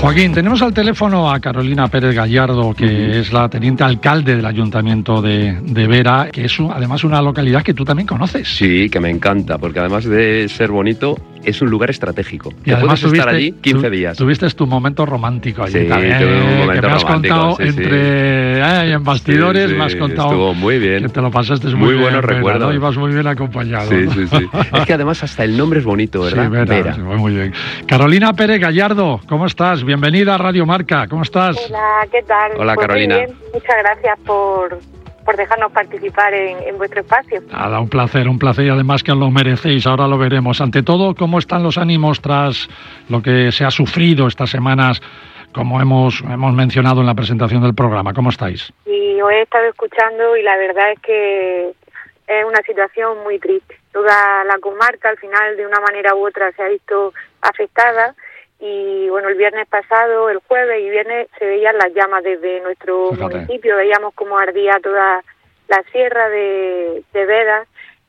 Joaquín, tenemos al teléfono a Carolina Pérez Gallardo, que es la teniente alcalde del Ayuntamiento de Vera, que es además una localidad que tú también conoces. Sí, que me encanta, porque además de ser bonito, es un lugar estratégico. Y además puedes estar allí 15 días. Tuviste tu momento romántico allí sí, también, tuve un momento que me has romántico, contado sí, en bastidores, sí, me has contado estuvo muy bien. que te lo pasaste muy bien. Muy buenos recuerdos. ¿No? Ibas muy bien acompañado. Sí, ¿no? sí, sí. Es que además hasta el nombre es bonito, ¿verdad? Sí, Vera. Sí, muy bien. Carolina Pérez Gallardo, ¿cómo estás? Bienvenida a Radio Marca, ¿cómo estás? Hola, ¿qué tal? Hola, pues Carolina. Muy bien. Muchas gracias por dejarnos participar en vuestro espacio. Nada, un placer y además que os lo merecéis, ahora lo veremos. Ante todo, ¿cómo están los ánimos tras lo que se ha sufrido estas semanas, como hemos mencionado en la presentación del programa? ¿Cómo estáis? Sí, os he estado escuchando y la verdad es que es una situación muy triste. Toda la comarca, al final, de una manera u otra, se ha visto afectada. Y bueno, el viernes pasado, el jueves y viernes, se veían las llamas desde nuestro municipio. Veíamos cómo ardía toda la sierra de Vera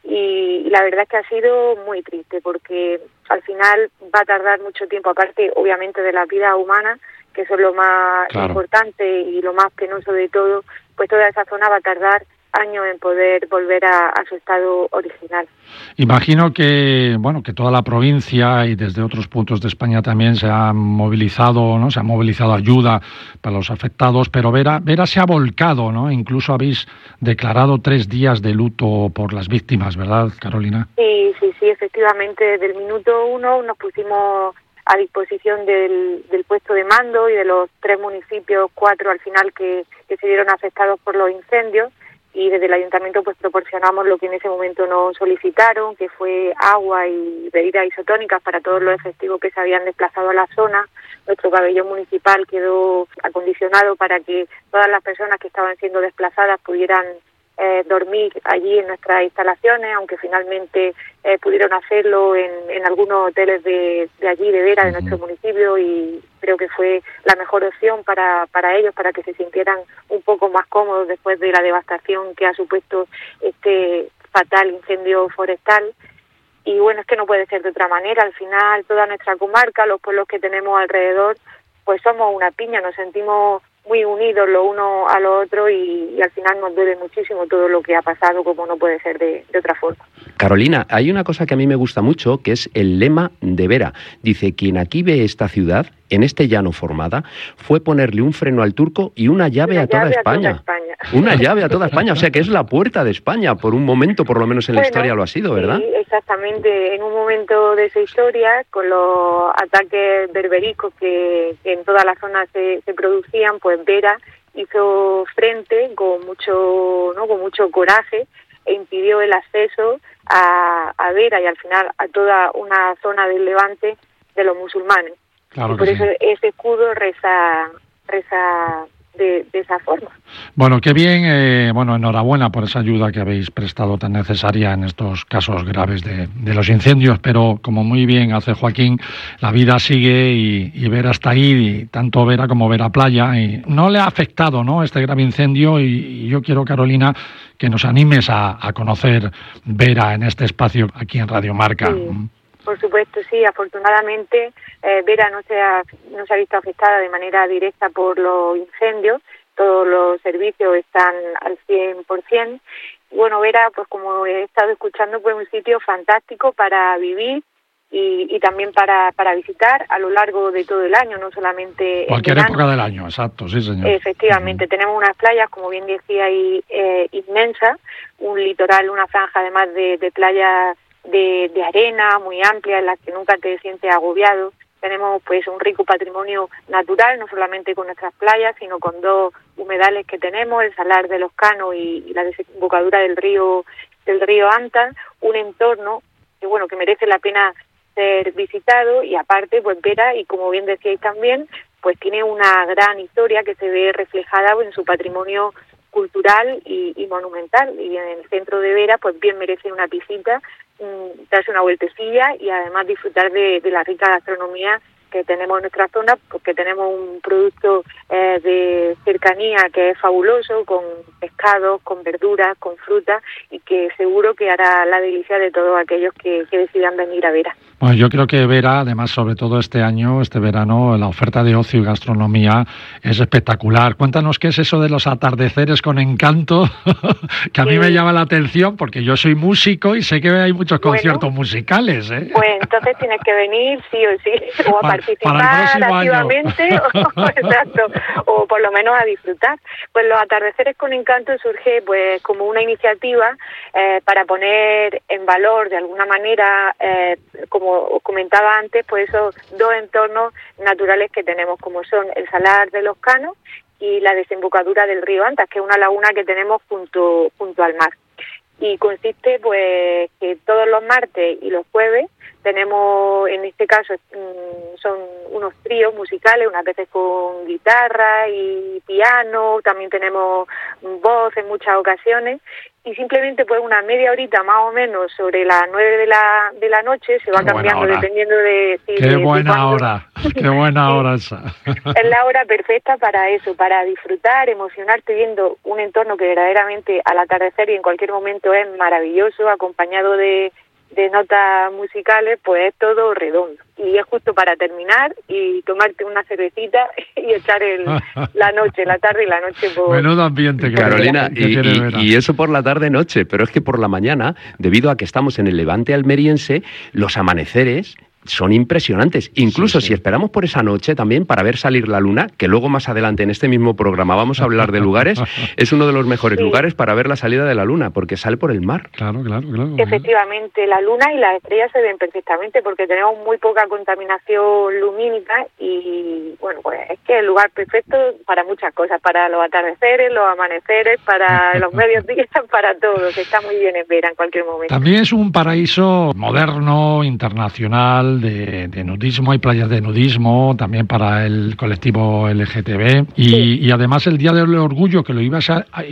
y la verdad es que ha sido muy triste porque al final va a tardar mucho tiempo, aparte obviamente de la vida humana, que eso es lo más importante y lo más penoso de todo, pues toda esa zona va a tardar años en poder volver a su estado original. Imagino que que toda la provincia y desde otros puntos de España también se ha movilizado, ¿no? Se ha movilizado ayuda para los afectados, pero Vera se ha volcado, ¿no? Incluso habéis declarado 3 días de luto por las víctimas, ¿verdad, Carolina? Sí, efectivamente, desde el minuto 1 nos pusimos a disposición del puesto de mando y de los 3 municipios, 4 al final que se vieron afectados por los incendios. Y desde el ayuntamiento pues proporcionamos lo que en ese momento nos solicitaron, que fue agua y bebidas isotónicas para todos los efectivos que se habían desplazado a la zona. Nuestro pabellón municipal quedó acondicionado para que todas las personas que estaban siendo desplazadas pudieran dormir allí en nuestras instalaciones, aunque finalmente pudieron hacerlo en algunos hoteles de allí, de Vera, de nuestro municipio, y creo que fue la mejor opción para ellos, para que se sintieran un poco más cómodos después de la devastación que ha supuesto este fatal incendio forestal. Y bueno, es que no puede ser de otra manera. Al final, toda nuestra comarca, los pueblos que tenemos alrededor, pues somos una piña, nos sentimos muy unidos lo uno a lo otro y al final nos duele muchísimo todo lo que ha pasado, como no puede ser de otra forma. Carolina, hay una cosa que a mí me gusta mucho, que es el lema de Vera. Dice, quien aquí ve esta ciudad, en este llano formada, fue ponerle un freno al turco y una llave a toda España. Una llave a toda España, o sea que es la puerta de España, por un momento, por lo menos en la historia lo ha sido, ¿verdad? Sí, exactamente. En un momento de esa historia, con los ataques berbericos que en toda la zona se producían, pues Vera hizo frente con mucho coraje e impidió el acceso a Vera y al final a toda una zona del Levante de los musulmanes. Claro, y por eso ese escudo reza de esa forma. Bueno, qué bien, enhorabuena por esa ayuda que habéis prestado tan necesaria en estos casos graves de los incendios, pero como muy bien hace Joaquín, la vida sigue y Vera está ahí, y tanto Vera como Vera Playa, y no le ha afectado, ¿no?, este grave incendio, y yo quiero, Carolina, que nos animes a conocer Vera en este espacio aquí en Radio Marca. Sí. Por supuesto, sí. Afortunadamente, Vera no se ha visto afectada de manera directa por los incendios. Todos los servicios están al 100%. Bueno, Vera, pues como he estado escuchando, pues un sitio fantástico para vivir y también para visitar a lo largo de todo el año, no solamente cualquier en verano. Época del año, exacto, sí, señor. Efectivamente, tenemos unas playas, como bien decía, inmensas, un litoral, una franja además de playas de arena muy amplia en las que nunca te sientes agobiado. Tenemos pues un rico patrimonio natural, no solamente con nuestras playas, sino con 2 humedales que tenemos, el Salar de los Canos y la desembocadura del río Anta, un entorno que merece la pena ser visitado, y aparte pues Vera, y como bien decíais también, pues tiene una gran historia que se ve reflejada en su patrimonio cultural y monumental, y en el centro de Vera pues bien merece una visita darse una vueltecilla y además disfrutar de la rica gastronomía que tenemos en nuestra zona, porque tenemos un producto de cercanía que es fabuloso, con pescados, con verduras, con frutas, y que seguro que hará la delicia de todos aquellos que decidan venir a Vera. Bueno, yo creo que Vera, además, sobre todo este verano, la oferta de ocio y gastronomía es espectacular. Cuéntanos qué es eso de los atardeceres con encanto, que a mí me llama la atención, porque yo soy músico y sé que hay muchos conciertos musicales, ¿eh? Pues entonces tienes que venir sí o sí, o a participar activamente, exacto, o por lo menos a disfrutar. Pues los atardeceres con encanto surge pues como una iniciativa para poner en valor de alguna manera, como os comentaba antes, pues esos dos entornos naturales que tenemos, como son el Salar de los Canos y la desembocadura del río Antas, que es una laguna que tenemos junto al mar. Y consiste pues que todos los martes y los jueves tenemos, en este caso, son unos tríos musicales, unas veces con guitarra y piano, también tenemos voz en muchas ocasiones, y simplemente pues una media horita más o menos sobre las 9 de la noche se va cambiando dependiendo de... ¡Qué buena hora! ¡Qué buena hora esa! Es la hora perfecta para eso, para disfrutar, emocionarte viendo un entorno que verdaderamente al atardecer y en cualquier momento es maravilloso, acompañado de notas musicales, pues es todo redondo. Y es justo para terminar y tomarte una cervecita y echar la tarde y la noche por... Menudo ambiente, Carolina, y eso por la tarde-noche, pero es que por la mañana, debido a que estamos en el Levante almeriense, los amaneceres son impresionantes. Incluso si esperamos por esa noche también para ver salir la luna, que luego más adelante en este mismo programa vamos a hablar de lugares, es uno de los mejores lugares para ver la salida de la luna, porque sale por el mar. Claro. Efectivamente, la luna y las estrellas se ven perfectamente porque tenemos muy poca contaminación lumínica y, bueno, pues es que es el lugar perfecto para muchas cosas, para los atardeceres, los amaneceres, para los mediodías, para todo, que está muy bien en Vera en cualquier momento. También es un paraíso moderno, internacional, de nudismo, hay playas de nudismo también para el colectivo LGTB y además el Día del Orgullo que lo ibais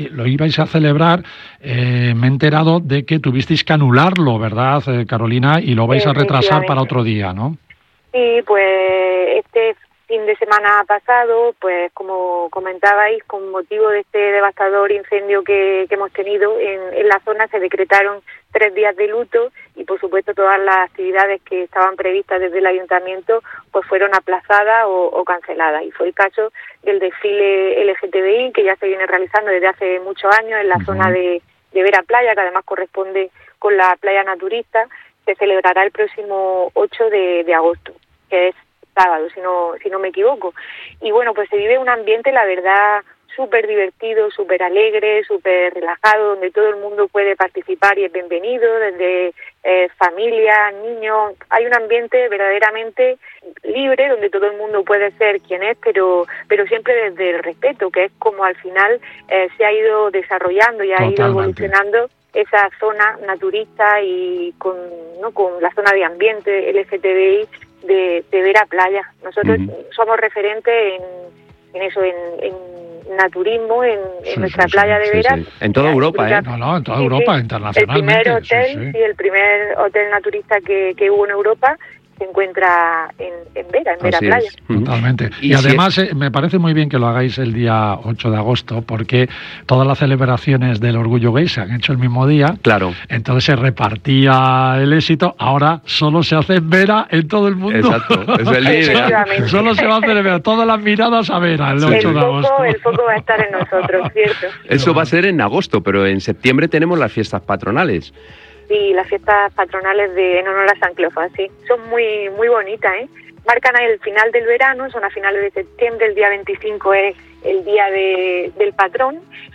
a celebrar, me he enterado de que tuvisteis que anularlo, ¿verdad, Carolina? Y lo vais a retrasar para otro día, ¿no? Sí, pues este fin de semana pasado, pues como comentabais, con motivo de este devastador incendio que hemos tenido en la zona, se decretaron 3 días de luto y por supuesto todas las actividades que estaban previstas desde el ayuntamiento pues fueron aplazadas o canceladas, y fue el caso del desfile LGTBI que ya se viene realizando desde hace muchos años en la zona de Vera Playa, que además corresponde con la playa naturista. Se celebrará el próximo 8 de agosto, que es sábado, si no me equivoco. Y bueno, pues se vive un ambiente, la verdad, súper divertido, súper alegre, súper relajado, donde todo el mundo puede participar y es bienvenido, desde familia, niños. Hay un ambiente verdaderamente libre, donde todo el mundo puede ser quien es, pero siempre desde el respeto, que es como al final se ha ido desarrollando y ha ido evolucionando esa zona naturista y con la zona de ambiente LGTBI de Vera Playa. Nosotros somos referentes en eso, en naturismo, en nuestra playa de Vera. En toda Europa, ¿eh? No, en toda Europa, internacionalmente. El primer hotel naturista que hubo en Europa se encuentra en Vera Playa. Totalmente. Y además me parece muy bien que lo hagáis el día 8 de agosto, porque todas las celebraciones del Orgullo Gay se han hecho el mismo día. Claro. Entonces se repartía el éxito. Ahora solo se hace en Vera en todo el mundo. Exacto. Es el día. Solo se va a hacer en Vera. Todas las miradas a Vera el 8 de agosto. El foco va a estar en nosotros, ¿cierto? Eso va a ser en agosto, pero en septiembre tenemos las fiestas patronales. Sí, las fiestas patronales en honor a San Cleofás, sí. Son muy muy bonitas, ¿eh? Marcan el final del verano, son a finales de septiembre, el día 25 es el día del patrón,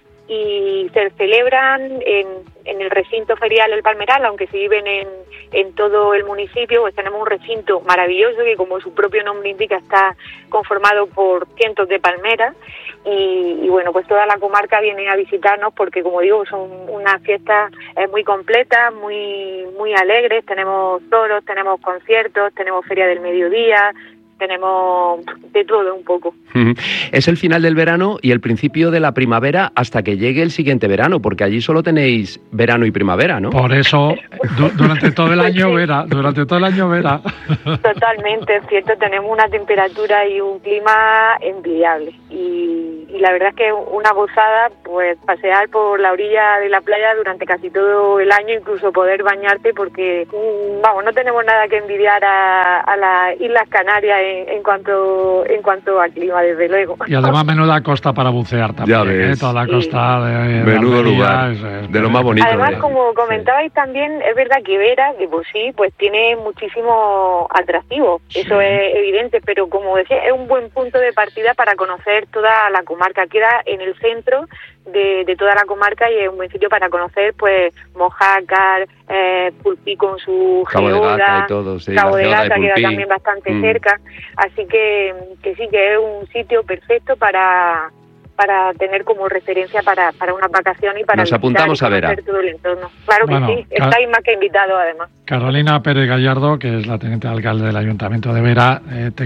y se celebran en el recinto ferial El Palmeral, aunque se viven en todo el municipio, pues tenemos un recinto maravilloso que, como su propio nombre indica, está conformado por cientos de palmeras, y bueno, pues toda la comarca viene a visitarnos porque, como digo, son unas fiestas muy completas, muy muy alegres. Tenemos toros, tenemos conciertos, tenemos feria del mediodía, tenemos de todo un poco. Es el final del verano y el principio de la primavera hasta que llegue el siguiente verano, porque allí solo tenéis verano y primavera, ¿no? Por eso, durante todo el año durante todo el año verá. Totalmente, es cierto, tenemos una temperatura y un clima envidiable. Y la verdad es que una gozada, pues pasear por la orilla de la playa durante casi todo el año, incluso poder bañarte, porque no tenemos nada que envidiar a las Islas Canarias en cuanto a clima, desde luego. Y además menuda costa para bucear también, ya ves. Toda la costa de menudo lugar, de lo más bonito. Además, como comentabais también, es verdad que Vera, que por sí, pues tiene muchísimo atractivo, eso es evidente, pero como decía, es un buen punto de partida para conocer toda la comarca. Queda en el centro de toda la comarca y es un buen sitio para conocer, pues, Mojácar, Pulpí con su geoda, Cabo de Gata queda también bastante cerca, así que sí, que es un sitio perfecto para tener como referencia para unas vacaciones y para nos apuntamos a Vera. Todo el entorno. Claro que sí, estáis más que invitados además. Carolina Pérez Gallardo, que es la teniente alcalde del Ayuntamiento de Vera,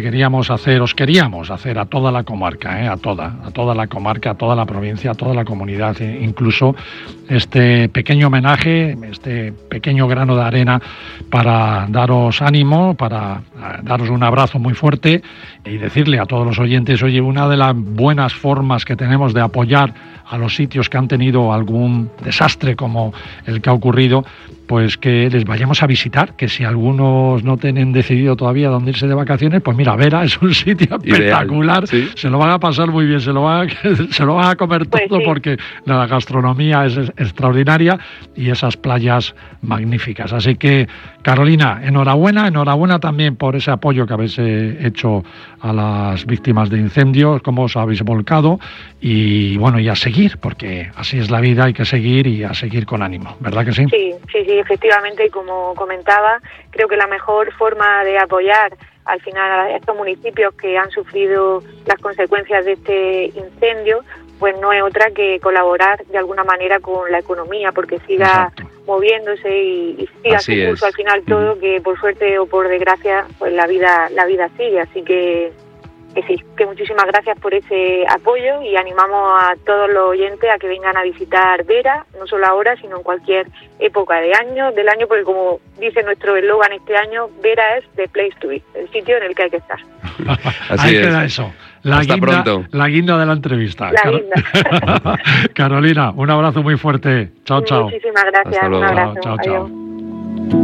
os queríamos hacer a toda la comarca, a toda la comarca, a toda la provincia, a toda la comunidad, incluso este pequeño homenaje, este pequeño grano de arena para daros ánimo, para daros un abrazo muy fuerte y decirle a todos los oyentes, oye, una de las buenas formas que tenemos de apoyar a los sitios que han tenido algún desastre como el que ha ocurrido, pues que les vayamos a visitar, que si algunos no tienen decidido todavía dónde irse de vacaciones, pues mira, Vera es un sitio espectacular, ¿sí? Se lo van a pasar muy bien, se lo van a comer todo, pues sí, porque la gastronomía es extraordinaria y esas playas magníficas. Así que, Carolina, enhorabuena también por ese apoyo que habéis hecho a las víctimas de incendios, cómo os habéis volcado y bueno, y a seguir, porque así es la vida, hay que seguir y a seguir con ánimo, ¿verdad que sí? Sí, efectivamente, como comentaba, creo que la mejor forma de apoyar al final a estos municipios que han sufrido las consecuencias de este incendio, pues no es otra que colaborar de alguna manera con la economía, porque siga moviéndose y siga su curso al final todo, que por suerte o por desgracia, pues la vida sigue, así que sí, que muchísimas gracias por ese apoyo y animamos a todos los oyentes a que vengan a visitar Vera, no solo ahora, sino en cualquier época del año, porque como dice nuestro eslogan este año, Vera es the place to be, el sitio en el que hay que estar. Ahí queda eso. Hasta pronto. La guinda de la entrevista. Guinda. Carolina, un abrazo muy fuerte. Chao. Muchísimas gracias. Hasta luego. Un abrazo. Chao. Adiós.